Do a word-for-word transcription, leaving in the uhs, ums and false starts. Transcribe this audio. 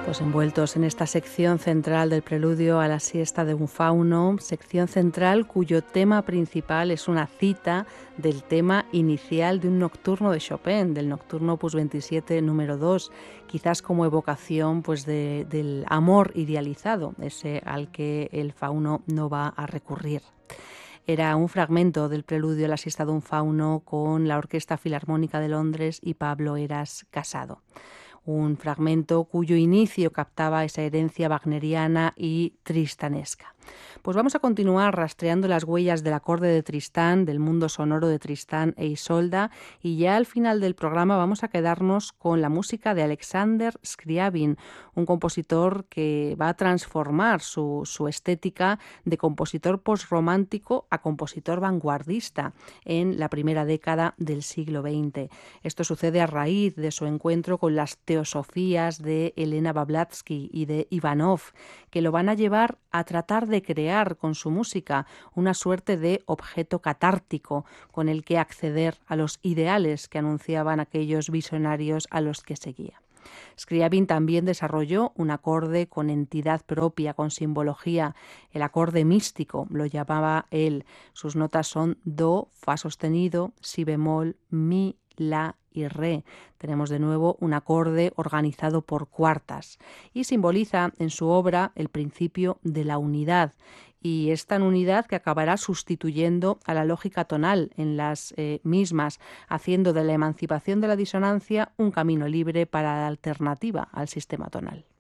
Pues envueltos en esta sección central del preludio a la siesta de un fauno, sección central cuyo tema principal es una cita del tema inicial de un nocturno de Chopin, del nocturno opus veintisiete número dos, quizás como evocación pues de, del amor idealizado, ese al que el fauno no va a recurrir. Era un fragmento del preludio a la siesta de un fauno con la Orquesta Filarmónica de Londres y Pablo Heras Casado. Un fragmento cuyo inicio captaba esa herencia wagneriana y tristanesca. Pues vamos a continuar rastreando las huellas del acorde de Tristán, del mundo sonoro de Tristán e Isolda, y ya al final del programa vamos a quedarnos con la música de Alexander Scriabin, un compositor que va a transformar su, su estética de compositor posromántico a compositor vanguardista en la primera década del siglo veinte. Esto sucede a raíz de su encuentro con las teosofías de Elena Blavatsky y de Ivanov, que lo van a llevar a tratar de crear con su música una suerte de objeto catártico con el que acceder a los ideales que anunciaban aquellos visionarios a los que seguía. Scriabin también desarrolló un acorde con entidad propia, con simbología, el acorde místico, lo llamaba él. Sus notas son do, fa sostenido, si bemol, mi, la y re. Tenemos de nuevo un acorde organizado por cuartas y simboliza en su obra el principio de la unidad. Y es tan unidad que acabará sustituyendo a la lógica tonal en las eh, mismas, haciendo de la emancipación de la disonancia un camino libre para la alternativa al sistema tonal.